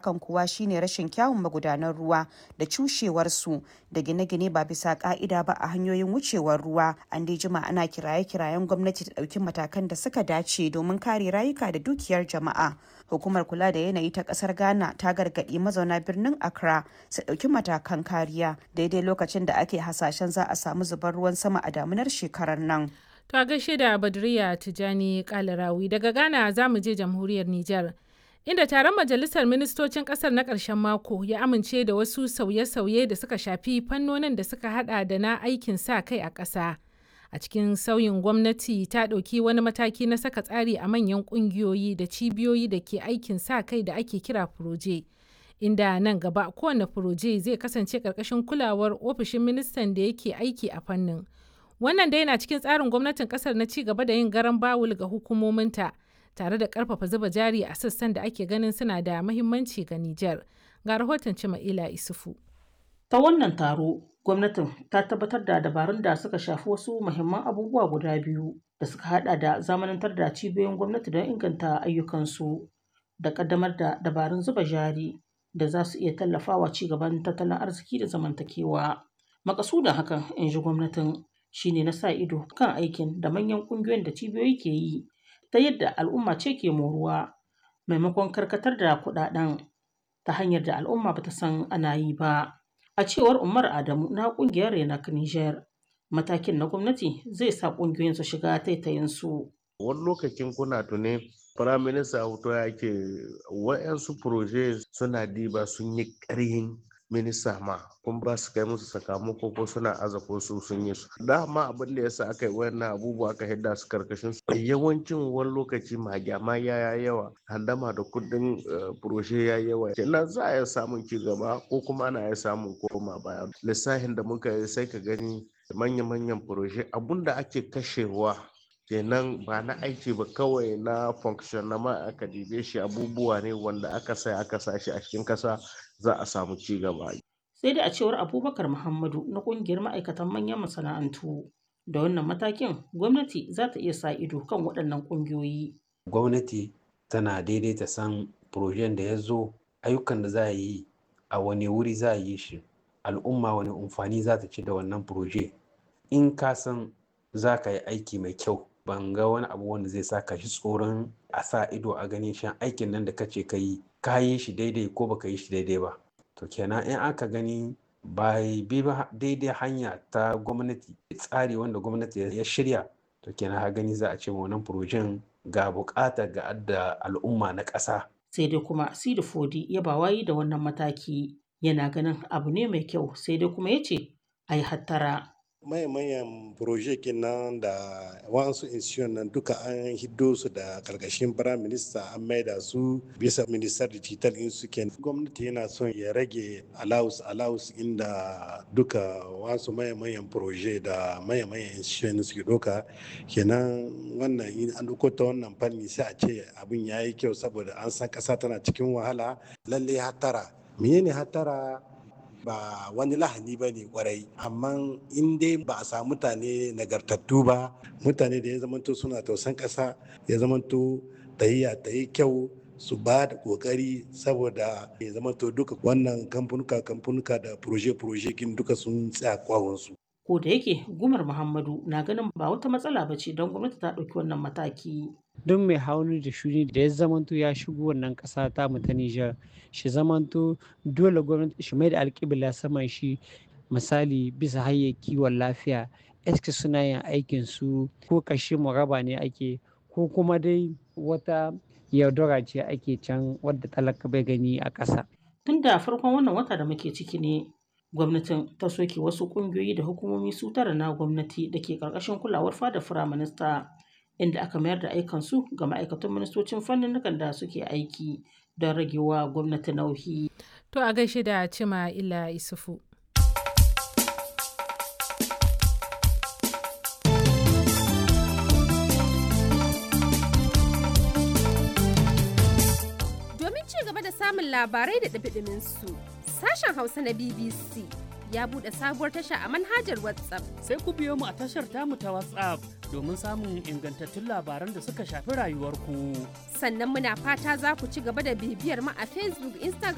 hakan kuwa shine rashin kyawun magudanan ruwa da cushewarsu da gine-gine ba bisa ka'ida ba a hanyoyin wucewar ruwa. An dai jima ana kiraye-kirayen gwamnati ta ɗauki matakan da suka dace domin kare rayuka da dukiyar jama'a. Hukumar kula da yanayi ta ƙasar Ghana ta gargaɗi mazauna birnin Accra su ɗauki matakan kariya daidai lokacin da ake hasashen za a samu zubar ruwan sama a damunar shekarar nan. To a gaishe da Badriya Tijani Kalarawi. Daga Ghana za mu je jamhuriyar Nijar, inda taron majalisar ministocin kasar na ƙarshen mako ya amince da wasu sauye-sauye da suka shafi fannonin da suka hada da na aikin sa kai a ƙasa. A cikin sauyin, gwamnati ta ɗauki wani mataki na saka tsari a manyan ƙungiyoyi da cibiyoyi da ke aikin sa kai da ake kira furoje, inda nan gaba kowane furoje zai kasance ƙarƙashin kulawar ofishin ministan da yake aiki a fannin. Wannan dai yana cikin tsarin gwamnatin kasar na ci gaba da yin garan bawul ga hukumominta tare da karfafa zuba jari a sassan da ake ganin suna da mahimmanci ga Nijar. Ga rahoton Cima'ila Isufu. Ta wannan taro, gwamnatin ta tabbatar da dabarun da suka shafi wasu muhimman abubuwa guda biyu da suka hada da zamanantar da cibiyoyin gwamnati don inganta ayyukansu da kaddamar da dabarun zuba jari da za su iya tallafawa ci gaban tattalin arziki da zamantakewa. Makasudin hakan, in ji gwamnatin, shine na sa ido kan aikin da manyan ƙungiyoyin da cibiyoyi ke yi ta yadda al'umma ce ke moruwa maimakon karkatar da kuɗaɗen ta hanyar da al'umma bata san ana yi ba. A cewar Umar Adamu na ƙungiyar Renak Niger, matakin na gwamnati zai sa ƙungiyoyin su shiga taitayinsu. Wani lokacin kuna tuni firaminista hoto ya ke wa'yansu proje suna diba sun yi ƙarhin minista ma kun ba su kai musu sakamako ko suna aza ko su sun yi su dama abin da yasa aka yi wannan abubuwa aka hidda su karkashin su yawancin wani lokaci magyama ya yawa handama da kudin furoshe ya yawa kenan za a iya samun ci gaba ko kuma ana iya samun koma baya. Lissafin da muka yi sai ka gani manya-manyan furoshe abun da ake kashewa kenan ba na aiki ba kawai na function na ma aka dibe shi abubuwa ne wanda aka sa shi a cikin kasa za a samu ci gaba. Sai dai a cewar Abubakar Muhammadu na kungiyar ma'aikatan manyan masana'antu, da wannan matakin gwamnati za ta iya sa ido kan waɗannan ƙungiyoyi. Gwamnati tana daidaita san projen da ya zo, ayyukan da za a yi a wani wuri za a yi shi, al'umma wani amfani za ta ci da wannan proje. In ka san za ka yi aiki mai kyau, ban ga wani abu wanda zai saka shi tsoron a sa ido a ganin shan aikin nan da kace ka yi shi daidai ko baka yi shi daidai ba. To kenan in aka gani bai bi ba daidai hanya ta gwamnati, tsari wanda gwamnati ya shirya, to kenan ha gani za a ce wannan projen ga bukata ga adda al'umma na ƙasa. Sai dai kuma Sidi Fodi ya ba wayi da wannan mataki, yana ganin abu ne mai kyau, sai dai kuma ya ce a yi hattara. Mayan projekin nan da wasu institution nan duka an hiddo su da karkashin prime minister an maida su bisa minister digital in suke. Gwamnati yana son ya rage allowance inda duka wasu mayan proje da mayan institution suke doka, kenan wannan in an duko ta wannan fanni sai a ce abin yayi kyau saboda an san kasa tana cikin wahala. Lalle hattara, menene hattara? Ba wani lahani ba ne kwarai, amma in dai ba a samu mutane nagartattu ba, mutane da ya zamanto suna tausan ƙasa, ya zamanto ta yi kyau, su ba da kokari saboda ya zamanto duka wannan kamfanuka da proje kin duka sun tsaya kwawonsu. Ko da yake Gumar Muhammadu na ganin ba wata matsala ba ce don gwamnati ta ɗauki wannan mataki. Don mai hauni da shuni da ya zamanto ya shigo wannan ƙasa ta mu ta Nijar, shi zamanto dole gwamnati shi mai da alƙibla saman shi, misali bisa hanyar kiwon lafiya, eske suna yin aikin su ko kashe muraba ne ake ko kuma dai wata yaudara ce ake can wadda talaka bai gani a ƙasa. Tun da farkon wannan wata da muke ciki ne gwamnatin ta soke wasu ƙungiyoyi da hukumomi su tara na gwamnati da ke ƙarƙashin kulawar fadar firaminista, inda aka mayar da aikansu ga ma'aikatan ministocin fannin da suke aiki don ragewa gwamnati nauyi. To a gaishe da Cima'ila Isufu. Domin ci gaba da samun labarai da ɗumi su, sashen Hausa na BBC ya buɗe sabuwar tasha a manhajar WhatsApp. Sai ku biyo mu a tashar tamu ta WhatsApp domin samun ingantattun labaran da suka shafi rayuwarku. Sannan muna fata za ku ci gaba da bibiyar mu a Facebook, Instagram